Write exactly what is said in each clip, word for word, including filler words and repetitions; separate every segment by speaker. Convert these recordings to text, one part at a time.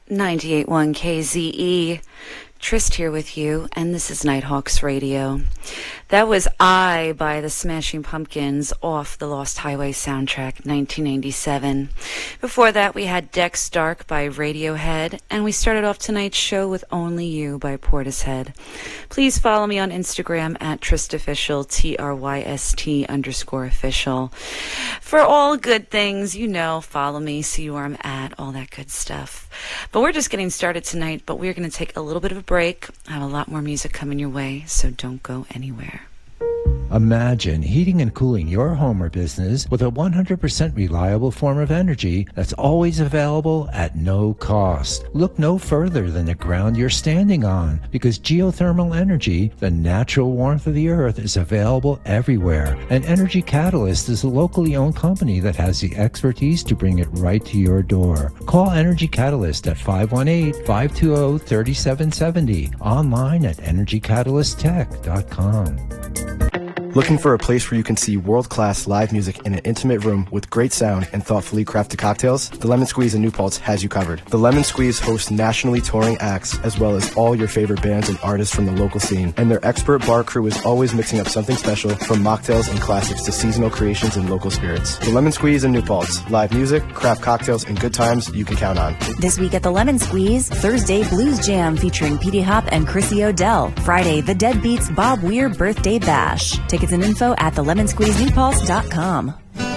Speaker 1: ninety-eight point one K Z E. Trist here with you, and this is Nighthawks Radio. That was I by the Smashing Pumpkins off the Lost Highway soundtrack, nineteen ninety-seven. Before that, we had Dex Dark by Radiohead, and we started off tonight's show with Only You by Portishead. Please follow me on Instagram at TristOfficial, T R Y S T underscore official. For all good things, you know, follow me, see where I'm at, all that good stuff. But we're just getting started tonight, but we're going to take a little bit of a break. I have a lot more music coming your way, so don't go anywhere.
Speaker 2: Imagine heating and cooling your home or business with a one hundred percent reliable form of energy that's always available at no cost. Look no further than the ground you're standing on, because geothermal energy, the natural warmth of the earth, is available everywhere. And Energy Catalyst is a locally owned company that has the expertise to bring it right to your door. Call Energy Catalyst at five one eight, five two zero, three seven seven zero, online at energy catalyst tech dot com.
Speaker 3: Looking for a place where you can see world-class live music in an intimate room with great sound and thoughtfully crafted cocktails? The Lemon Squeeze in New Paltz has you covered. The Lemon Squeeze hosts nationally touring acts as well as all your favorite bands and artists from the local scene. And their expert bar crew is always mixing up something special, from mocktails and classics to seasonal creations and local spirits. The Lemon Squeeze in New Paltz. Live music, craft cocktails, and good times you can count on.
Speaker 4: This week at the Lemon Squeeze, Thursday Blues Jam featuring Petey Hop and Chrissy O'Dell. Friday, The Deadbeats Bob Weir Birthday Bash. Tickets and info at the lemon squeeze new paltz dot com.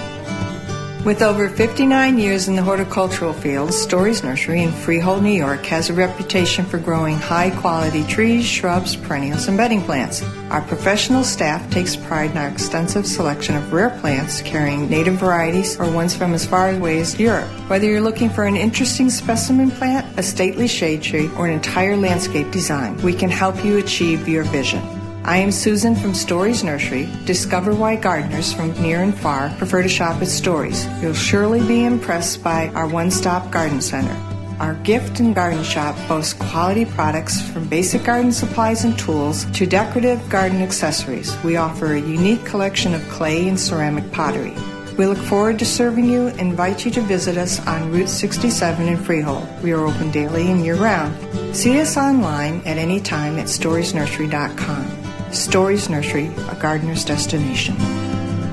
Speaker 5: With over fifty-nine years in the horticultural field, Stories Nursery in Freehold, New York has a reputation for growing high-quality trees, shrubs, perennials, and bedding plants. Our professional staff takes pride in our extensive selection of rare plants, carrying native varieties or ones from as far away as Europe. Whether you're looking for an interesting specimen plant, a stately shade tree, or an entire landscape design, we can help you achieve your vision. I am Susan from Stories Nursery. Discover why gardeners from near and far prefer to shop at Stories. You'll surely be impressed by our one-stop garden center. Our gift and garden shop boasts quality products from basic garden supplies and tools to decorative garden accessories. We offer a unique collection of clay and ceramic pottery. We look forward to serving you and invite you to visit us on Route sixty-seven in Freehold. We are open daily and year-round. See us online at any time at stories nursery dot com. Stories Nursery, a gardener's destination.